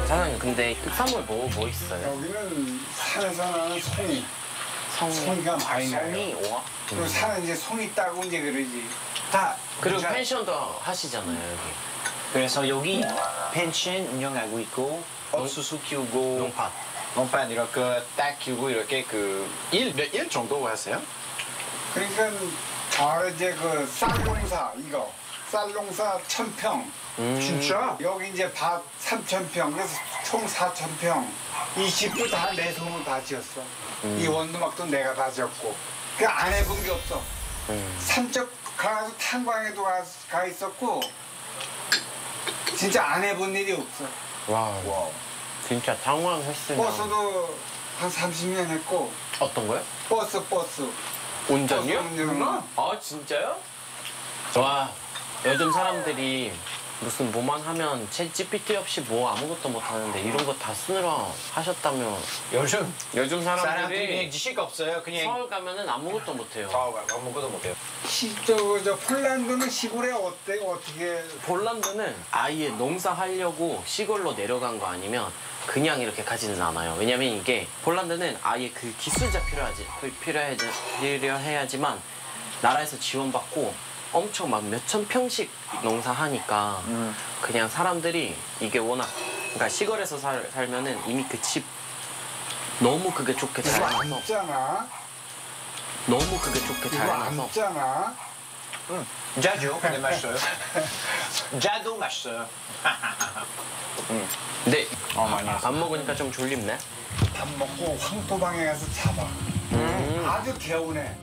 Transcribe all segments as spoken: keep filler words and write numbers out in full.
사장님 근데 특산물 뭐, 뭐 있어요? 여기는 산에서 나는 송이. 성... 송이가 많이 나요. 송이, 오아? 그리고 산에 이제 송이 따고 이제 그러지. 다. 그리고 진짜 펜션도 하시잖아요, 여기. 그래서 여기 펜션 운영하고 있고 옥수수 키우고 농파. 농판 이렇게 딱 키우고 이렇게 그 일 몇 일 정도 하세요? 그러니까 저 이제 그 쌀농사 이거 쌀농사 천 평. 음. 진짜? 여기 이제 밭 삼천 평. 그래서 총 사천 평. 이 집도 다 내 손으로 다 지었어. 음. 이 원두막도 내가 다 지었고. 그 안 해본 게 없어. 음. 삼척 가서 탄광에도 가, 가 있었고 진짜 안 해본 일이 없어. 와우. 와우. 진짜 당황 했으면. 버스도 한 삼십 년 했고. 어떤 거요? 버스 버스. 운전이요? 버스 운전. 아, 진짜요? 와, 요즘 사람들이 무슨 뭐만 하면 챗 지피티 없이 뭐 아무것도 못 하는데 이런 거 다 쓰느라 하셨다면 요즘 요즘 사람들이 사람들이 그냥 지식 없어요. 그냥 서울 가면은 아무것도 못 해요. 아, 아무것도 못해요. 시, 저, 저 폴란드는 시골에 어때? 어떻게? 폴란드는 아예 농사하려고 시골로 내려간 거 아니면 그냥 이렇게 가지는 않아요. 왜냐면 이게 폴란드는 아예 그 기술자 필요하지, 필요해야지, 필요해야지만 나라에서 지원받고 엄청 막 몇천 평씩 농사하니까 음. 그냥 사람들이 이게 워낙 그러니까 시골에서 살, 살면은 이미 그 집 너무 그게 좋게 잘 이거 나서 앉잖아. 너무 그게 좋게 잘 이거 나서 앉잖아. 응. 자주 근데 맛있어요. 자도 맛있어요. 응. 근데 어, 많이 밥 먹으니까 좀 졸립네. 밥 먹고 황토방에 가서 자봐. 음. 아주 개운해.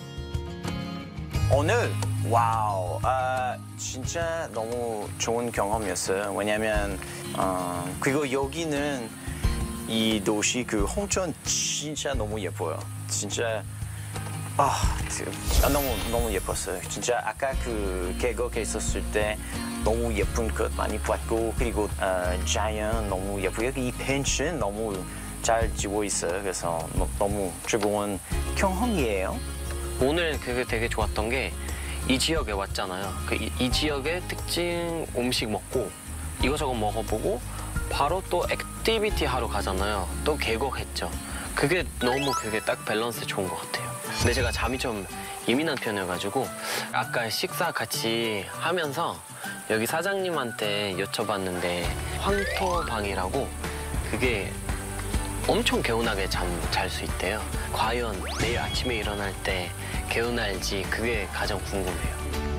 오늘 와우 아, 진짜 너무 좋은 경험이었어요. 왜냐면 어, 그리고 여기는 이 도시 그 홍천 진짜 너무 예뻐요. 진짜 아, 아 너무 너무 예뻤어요. 진짜 아까 그 계곡에 있었을 때 너무 예쁜 것 많이 봤고 그리고 어, 자연 너무 예쁘고 여기 이 펜션 너무 잘 지고 있어요. 그래서 너, 너무 즐거운 경험이에요. 오늘 그게 되게 좋았던 게 이 지역에 왔잖아요. 그 이, 이 지역의 특징 음식 먹고 이거저거 먹어보고 바로 또 액티비티 하러 가잖아요. 또 계곡 했죠. 그게 너무 그게 딱 밸런스 좋은 것 같아요. 근데 제가 잠이 좀 예민한 편이어가지고 아까 식사 같이 하면서 여기 사장님한테 여쭤봤는데 황토방이라고 그게 엄청 개운하게 잠 잘 수 있대요. 과연 내일 아침에 일어날 때 개운할지 그게 가장 궁금해요.